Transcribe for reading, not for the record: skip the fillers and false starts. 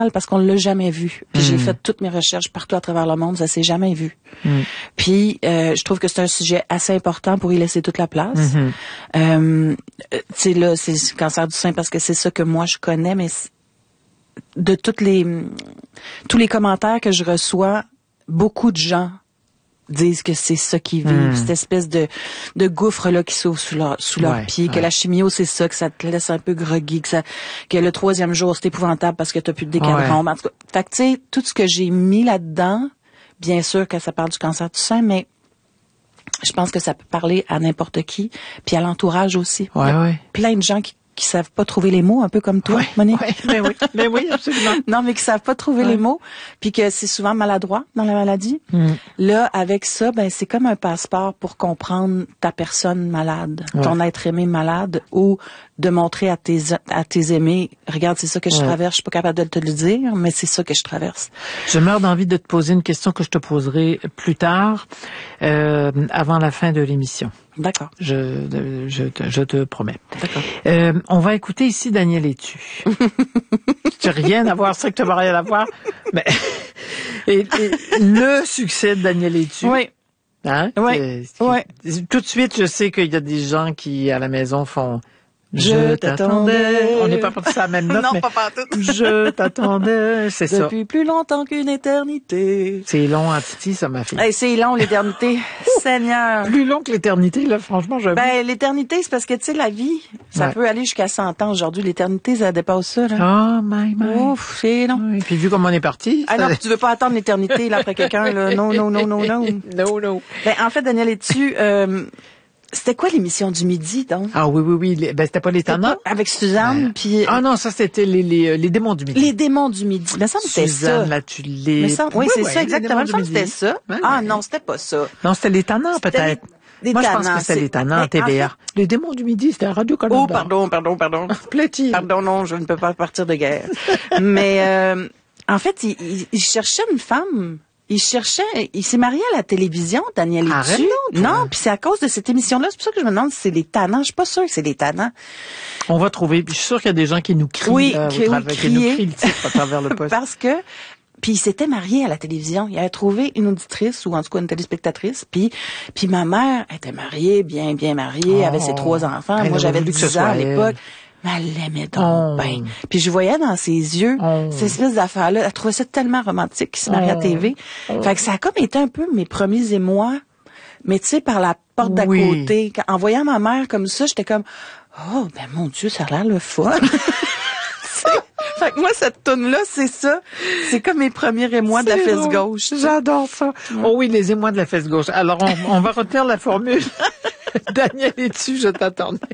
parce qu'on l'a jamais vu. Puis j'ai fait toutes mes recherches partout à travers le monde, ça s'est jamais vu. Puis je trouve que c'est un sujet assez important pour y laisser toute la place. Tu sais là, c'est le cancer du sein parce que c'est ça que moi je connais, mais de tous les commentaires que je reçois, beaucoup de gens disent que c'est ça qu'ils vivent, cette espèce de gouffre là qui s'ouvre sous leurs pieds, que la chimio c'est ça, que ça te laisse un peu groggy, que le 3e jour c'est épouvantable parce que t'as plus de décadron. En tout cas, fait que tu sais, tout ce que j'ai mis là-dedans, bien sûr que ça parle du cancer du sein, mais je pense que ça peut parler à n'importe qui, puis à l'entourage aussi. Plein de gens qui savent pas trouver les mots, un peu comme toi, Monique. Mais oui, absolument. Non, mais qui savent pas trouver les mots, puis que c'est souvent maladroit dans la maladie. Là, avec ça, ben c'est comme un passeport pour comprendre ta personne malade, ton être aimé malade, ou de montrer à tes aimés, regarde, c'est ça que je traverse, je suis pas capable de te le dire, mais c'est ça que je traverse. Je meurs d'envie de te poser une question que je te poserai plus tard, avant la fin de l'émission. D'accord. Je te promets. D'accord. On va écouter ici Daniel Etu. J'ai rien à voir, strictement rien à voir. Mais et le succès de Daniel Etu. Oui. Hein? Oui. Tout de suite, je sais qu'il y a des gens qui, à la maison, font... Je t'attendais. On n'est pas parti à la même note, non, mais pas partout. Je t'attendais, c'est ça. Depuis plus longtemps qu'une éternité. C'est long, hein, Titi, ça, ma fille. Hey, c'est long, l'éternité. Seigneur. Plus long que l'éternité, là, franchement, j'avoue. Ben, l'éternité, c'est parce que, tu sais, la vie, ça peut aller jusqu'à 100 ans aujourd'hui. L'éternité, ça dépasse ça, là. Oh, my. Ouf, c'est long. Et puis, vu comme on est parti. Ah non, tu veux pas attendre l'éternité, là, après quelqu'un, là. Non. Non. Ben, en fait, Daniel Etu, c'était quoi l'émission du midi, donc? Ah oui. Ben, c'était pas les tannants. Avec Suzanne, puis... Ah non, ça, c'était les démons du midi. Les démons du midi. Mais ça me c'était ça. Suzanne, la tulipe. Oui, c'est ça, exactement. Ça me c'était ça. Non, c'était pas ça. Non, c'était les tannants, peut-être. Moi, je pense que c'était les tannants, TVA. En fait, les démons du midi, c'était à Radio-Canada. Oh, pardon. Plaisir. Pardon, non, je ne peux pas partir de guerre. Mais, en fait, il cherchait une femme. Il s'est marié à la télévision, Daniel Etu. Non, puis c'est à cause de cette émission-là. C'est pour ça que je me demande si c'est les tannants. Je suis pas sûre que c'est les tannants. On va trouver. Puis je suis sûre qu'il y a des gens qui nous crient, qui nous crient le titre à travers le poste. Parce que, puis il s'était marié à la télévision. Il avait trouvé une auditrice, ou en tout cas une téléspectatrice. Puis ma mère était mariée, bien mariée, avait ses 3 enfants. Moi, j'avais 10 ans à l'époque. Mais elle l'aimait donc bien. Puis je voyais dans ses yeux cette espèce d'affaire-là. Elle trouvait ça tellement romantique qu'il se marie à TV. Fait que ça a comme été un peu mes premiers émois. Mais tu sais, par la porte d'à côté. En voyant ma mère comme ça, j'étais comme, oh, ben mon Dieu, ça a l'air le fun. Fait que moi, cette toune-là, c'est ça. C'est comme mes premiers émois de la fesse gauche. J'adore ça. Oh oui, les émois de la fesse gauche. Alors, on va retenir la formule. Daniel Etu, je t'attendais.